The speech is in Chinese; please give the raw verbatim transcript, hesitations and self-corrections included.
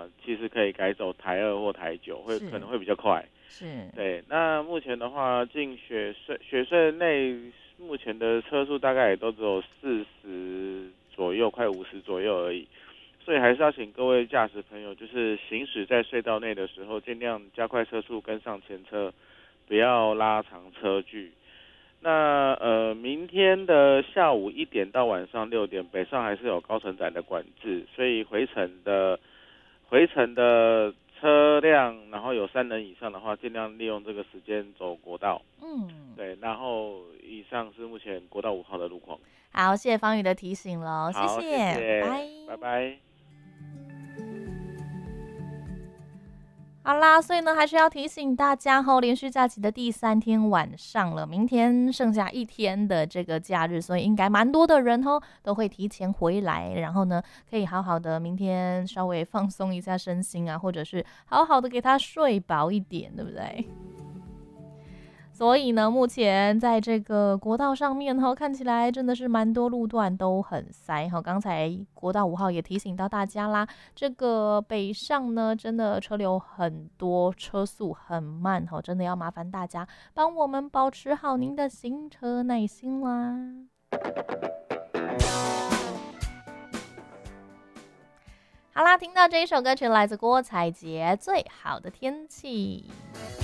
话，其实可以改走台二或台九，会可能会比较快。 是， 对，那目前的话，进雪隧雪隧内目前的车速大概也都只有四十左右，快五十左右而已。所以还是要请各位驾驶朋友，就是行驶在隧道内的时候，尽量加快车速，跟上前车，不要拉长车距。那呃，明天的下午一点到晚上六点，北上还是有高承载的管制，所以回程的回程的车辆，然后有三人以上的话，尽量利用这个时间走国道。 嗯， 对，然后以上是目前国道五号的路况。 好，谢谢方宇的提醒喽，谢好，谢谢，拜拜。 谢，拜拜。 好啦，所以呢，还是要提醒大家吼，连续假期的第三天晚上了，明天剩下一天的这个假日，所以应该蛮多的人吼都会提前回来，然后呢，可以好好的明天稍微放松一下身心啊，或者是好好的给他睡饱一点，对不对？所以呢，目前在这个国道上面哈，看起来真的是蛮多路段都很塞哈。刚才国道五号也提醒到大家啦，这个北上呢，真的车流很多，车速很慢哈，真的要麻烦大家帮我们保持好您的行车耐心啦。好啦，听到这一首歌曲来自郭采洁，《最好的天气》。